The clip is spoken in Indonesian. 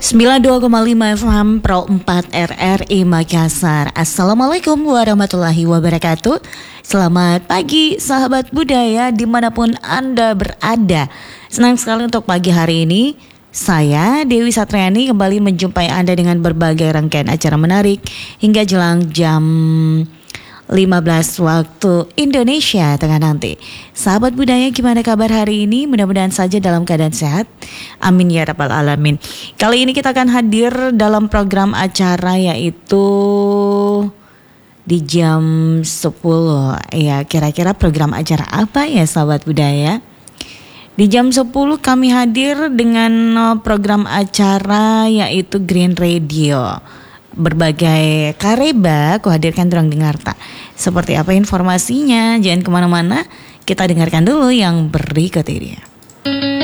92,5 FM Pro 4 RRI Makassar. Assalamualaikum warahmatullahi wabarakatuh. Selamat pagi sahabat budaya dimanapun Anda berada. Senang sekali untuk pagi hari ini saya Dewi Satriani kembali menjumpai Anda dengan berbagai rangkaian acara menarik hingga jelang jam 15 waktu Indonesia Tengah nanti. Sahabat budaya, gimana kabar hari ini? Mudah-mudahan saja dalam keadaan sehat. Amin ya rabbal alamin. Kali ini kita akan hadir dalam program acara yaitu di jam 10. Ya, kira-kira program acara apa ya sahabat budaya? Di jam 10 kami hadir dengan program acara yaitu Green Radio. Berbagai kareba aku hadirkan terang dengar tak. Seperti apa informasinya? Jangan kemana-mana. Kita dengarkan dulu yang berikut ini.